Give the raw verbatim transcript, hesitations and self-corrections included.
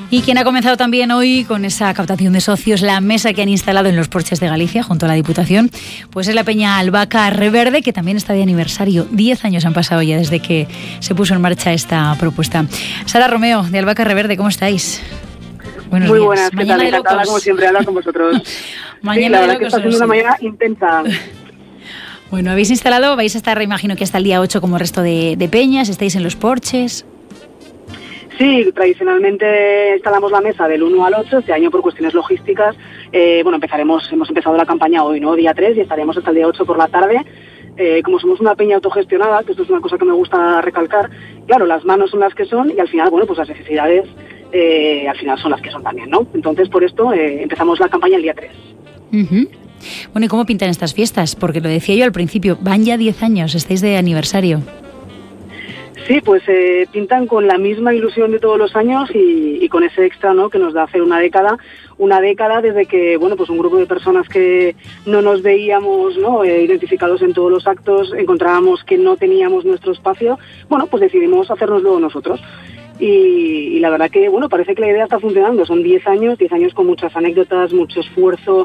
Y quien ha comenzado también hoy con esa captación de socios, la mesa que han instalado en los porches de Galicia junto a la Diputación, pues es la Peña Albaca Reverde, que también está de aniversario. Diez años han pasado ya desde que se puso en marcha esta propuesta. Sara Romeo, de Albaca Reverde, ¿cómo estáis? Buenos Muy días. Buenas, ¿qué tal? Encantada, como siempre, hablar con vosotros. Mañana sí, la verdad que está siendo una mañana intensa. Bueno, habéis instalado, vais a estar, imagino que hasta el día ocho como resto de, de peñas, estáis en los porches. Sí, tradicionalmente instalamos la mesa del uno al ocho, este año por cuestiones logísticas, eh, bueno, empezaremos, hemos empezado la campaña hoy, ¿no? Día tres, y estaremos hasta el día ocho por la tarde. Eh, como somos una peña autogestionada, que esto es una cosa que me gusta recalcar, claro, las manos son las que son y al final, bueno, pues las necesidades eh, al final son las que son también, ¿no? Entonces, por esto eh, empezamos la campaña el día tres. Uh-huh. Bueno, ¿y cómo pintan estas fiestas? Porque lo decía yo al principio, van ya diez años, estáis de aniversario. Sí, pues eh, pintan con la misma ilusión de todos los años y, y con ese extra, ¿no?, que nos da hacer una década, una década desde que, bueno, pues un grupo de personas que no nos veíamos, ¿no?, eh, identificados en todos los actos, encontrábamos que no teníamos nuestro espacio, bueno, pues decidimos hacérnoslo nosotros. Y, y la verdad que, bueno, parece que la idea está funcionando. Son diez años, diez años con muchas anécdotas, mucho esfuerzo,